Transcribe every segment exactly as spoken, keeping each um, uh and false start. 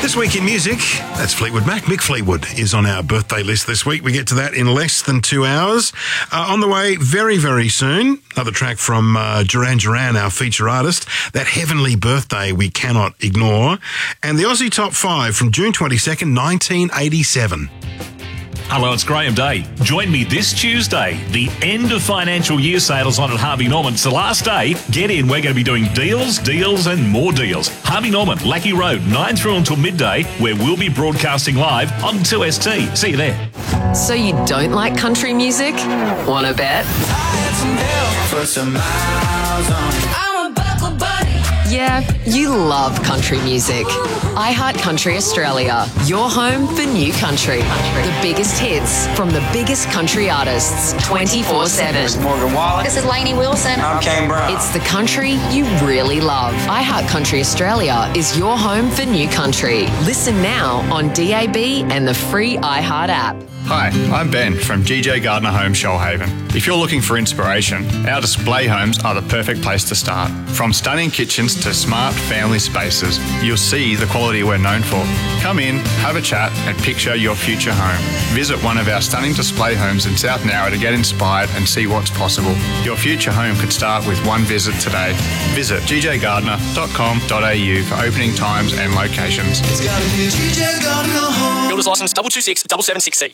This week in music, that's Fleetwood Mac. Mick Fleetwood is on our birthday list this week. We get to that in less than two hours. Uh, on the way very, very soon, another track from uh, Duran Duran, our feature artist, That Heavenly Birthday We Cannot Ignore, and the Aussie Top five from June twenty-second, nineteen eighty-seven. Hello, it's Graham Day. Join me this Tuesday. The end of financial year sales on at Harvey Norman. It's the last day. Get in. We're going to be doing deals, deals and more deals. Harvey Norman, Lackey Road, nine through until midday, where we'll be broadcasting live on two S T. See you there. So you don't like country music? Want to bet? Yeah, you love country music. iHeartCountry Australia, your home for new country. The biggest hits from the biggest country artists, twenty-four seven. This is Morgan Wallen. This is Lainey Wilson. I'm Kane Brown. It's the country you really love. iHeartCountry Australia is your home for new country. Listen now on D A B and the free iHeart app. Hi, I'm Ben from G J Gardner Homes Shoalhaven. If you're looking for inspiration, our display homes are the perfect place to start. From stunning kitchens to smart family spaces, you'll see the quality we're known for. Come in, have a chat and picture your future home. Visit one of our stunning display homes in South Nowra to get inspired and see what's possible. Your future home could start with one visit today. Visit g j gardner dot com dot a u for opening times and locations. It's gotta be G J Gardner Home. Builder's license double two six double seven six C.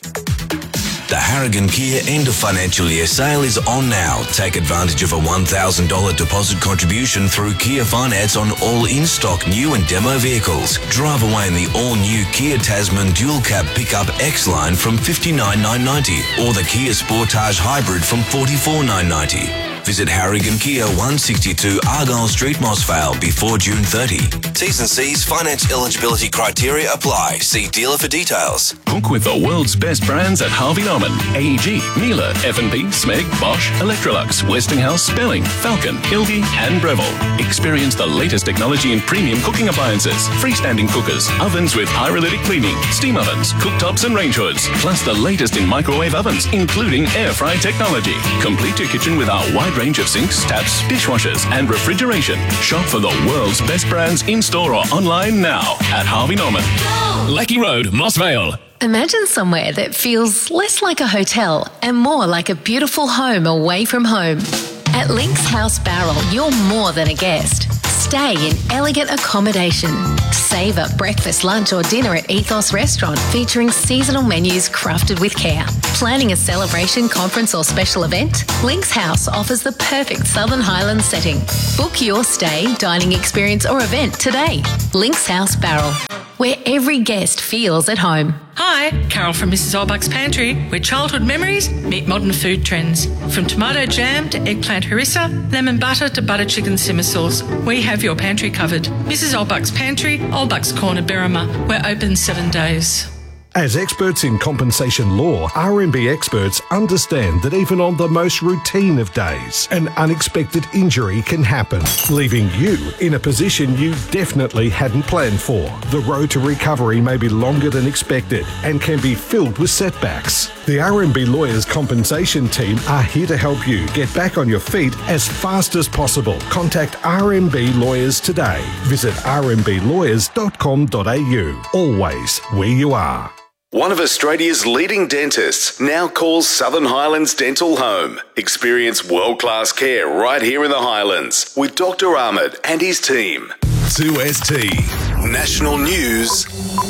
The Harrigan Kia end of financial year sale is on now. Take advantage of a one thousand dollars deposit contribution through Kia Finance on all in-stock new and demo vehicles. Drive away in the all-new Kia Tasman dual cab pickup X-Line from fifty-nine thousand nine hundred ninety dollars or the Kia Sportage Hybrid from forty-four thousand nine hundred ninety dollars. Visit Harrigan Kia, one sixty-two Argyle Street, Mossvale before June thirtieth. T's and C's finance eligibility criteria apply. See dealer for details. Book with the world's best brands at Harvey Norman. A E G, Miele, F and B, Smeg, Bosch, Electrolux, Westinghouse, Spelling, Falcon, Hildy and Breville. Experience the latest technology in premium cooking appliances, freestanding cookers, ovens with pyrolytic cleaning, steam ovens, cooktops and range hoods, plus the latest in microwave ovens, including air fry technology. Complete your kitchen with our wide range of sinks, taps, dishwashers and refrigeration. Shop for the world's best brands in-store or online now at Harvey Norman. Lackey Road, Mossvale. Imagine somewhere that feels less like a hotel and more like a beautiful home away from home. At Links House Barrel, you're more than a guest. Stay in elegant accommodation. Savour breakfast, lunch or dinner at Ethos Restaurant featuring seasonal menus crafted with care. Planning a celebration, conference or special event? Links House offers the perfect Southern Highlands setting. Book your stay, dining experience or event today. Links House Barrel, where every guest feels at home. Hi, Carol from Missus Olbuck's Pantry, where childhood memories meet modern food trends. From tomato jam to eggplant harissa, lemon butter to butter chicken simmer sauce, we have your pantry covered. Missus Olbuck's Pantry, Olbuck's Corner, Berrima. We're open seven days. As experts in compensation law, R M B experts understand that even on the most routine of days, an unexpected injury can happen, leaving you in a position you definitely hadn't planned for. The road to recovery may be longer than expected and can be filled with setbacks. The R M B Lawyers Compensation Team are here to help you get back on your feet as fast as possible. Contact R M B Lawyers today. Visit r m b lawyers dot com dot a u. Always where you are. One of Australia's leading dentists now calls Southern Highlands Dental home. Experience world-class care right here in the Highlands with Doctor Ahmed and his team. two S T National News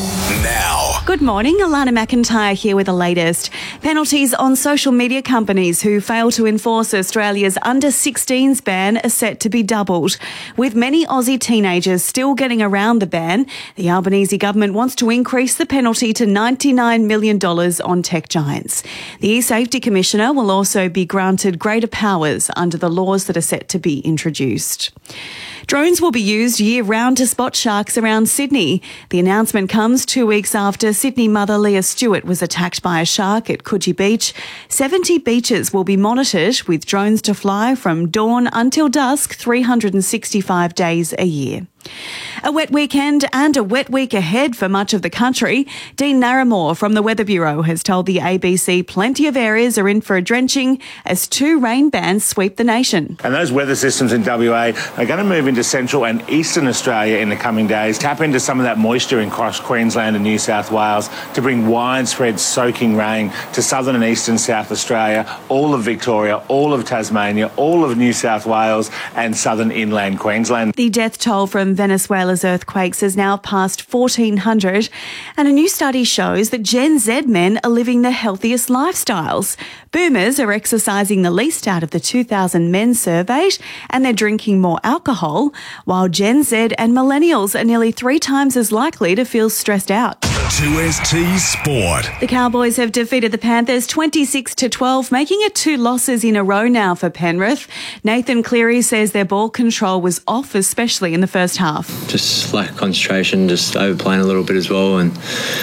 now. Good morning, Alana McIntyre here with the latest. Penalties on social media companies who fail to enforce Australia's under sixteens ban are set to be doubled. With many Aussie teenagers still getting around the ban, the Albanese government wants to increase the penalty to ninety-nine million dollars on tech giants. The E-Safety Commissioner will also be granted greater powers under the laws that are set to be introduced. Drones will be used year-round to spot sharks around Sydney. The announcement comes two weeks after Sydney mother Leah Stewart was attacked by a shark at Coogee Beach. seventy beaches will be monitored with drones to fly from dawn until dusk, three hundred sixty-five days a year. A wet weekend and a wet week ahead for much of the country. Dean Narramore from the Weather Bureau has told the A B C plenty of areas are in for a drenching as two rain bands sweep the nation. And those weather systems in W A are going to move into central and eastern Australia in the coming days, tap into some of that moisture in across Queensland and New South Wales to bring widespread soaking rain to southern and eastern South Australia, all of Victoria, all of Tasmania, all of New South Wales and southern inland Queensland. The death toll from Venezuela's earthquakes is now past fourteen hundred, and a new study shows that Gen Z men are living the healthiest lifestyles. Boomers are exercising the least out of the two thousand men surveyed, and they're drinking more alcohol, while Gen Z and millennials are nearly three times as likely to feel stressed out. two S T Sport. The Cowboys have defeated the Panthers twenty-six to twelve, making it two losses in a row now for Penrith. Nathan Cleary says their ball control was off, especially in the first half. Just lack of concentration, just overplaying a little bit as well, and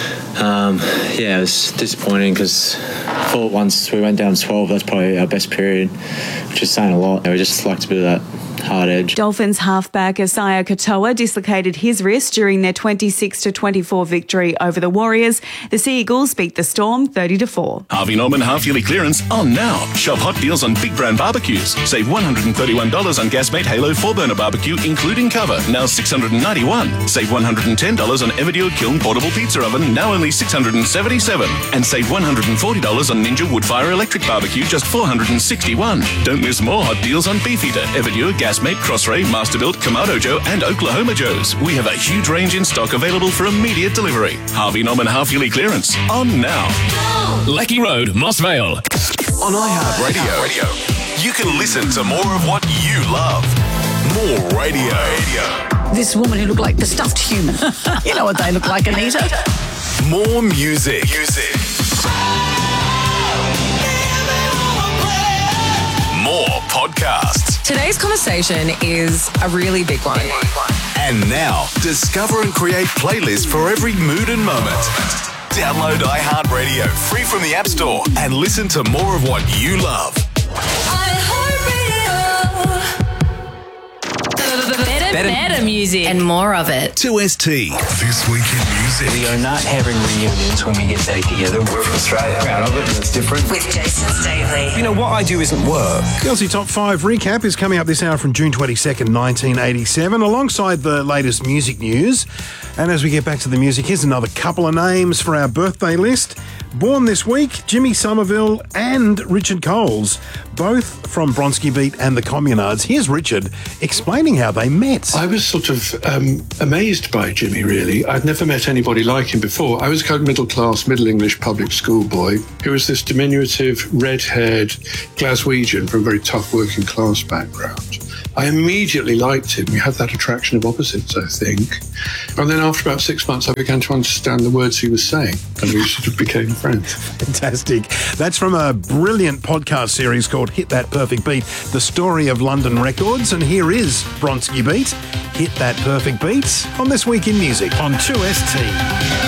um, yeah, it was disappointing because I thought once we went down twelve, that's probably our best period, which is saying a lot. We just lacked a bit of that hard edge. Dolphins halfback Isaiah Katoa dislocated his wrist during their twenty-six to twenty-four victory over the Warriors. The Sea Eagles beat the Storm thirty to four. Harvey Norman half-yearly clearance on now. Shop hot deals on big brand barbecues. Save one hundred thirty-one dollars on Gasmate Halo four burner barbecue, including cover, now six hundred ninety-one dollars. Save one hundred ten dollars on Everdio Kiln portable pizza oven, now only six hundred seventy-seven dollars. And save one hundred forty dollars on Ninja Woodfire electric barbecue, just four hundred sixty-one dollars. Don't miss more hot deals on Beef Eater, Everdio, Gasmate, Crossray, Masterbuilt, Kamado Joe and Oklahoma Joe's. We have a huge range in stock available for immediate delivery. Harvey Norman half-yearly clearance on now. Lecky Road, Moss Vale. On iHeartRadio, Radio, you can listen to more of what you love. More radio. This woman who looked like the stuffed human. You know what they look like, Anita. More music. Music. More podcasts. Today's conversation is a really big one. And now, discover and create playlists for every mood and moment. Download iHeartRadio free from the App Store and listen to more of what you love. Better, better, better music. And more of it. two S T. This Week in Music. We are not having reunions when we get back together. We're from Australia. Proud of it. It's different. With Jason Staley. You know, what I do isn't work. The Aussie Top five recap is coming up this hour from June twenty-second, nineteen eighty-seven, alongside the latest music news. And as we get back to the music, here's another couple of names for our birthday list. Born this week, Jimmy Somerville and Richard Coles, both from Bronski Beat and the Communards. Here's Richard explaining how they met. I was sort of um, amazed by Jimmy, really. I'd never met anybody like him before. I was a kind of middle-class, Middle English public school boy who was this diminutive, red-haired Glaswegian from a very tough working-class background. I immediately liked him. We had that attraction of opposites, I think. And then after about six months, I began to understand the words he was saying, and we sort of became friends. Fantastic. That's from a brilliant podcast series called Hit That Perfect Beat, the story of London records. And here is Bronski Beat, Hit That Perfect Beat, on This Week in Music on two S T.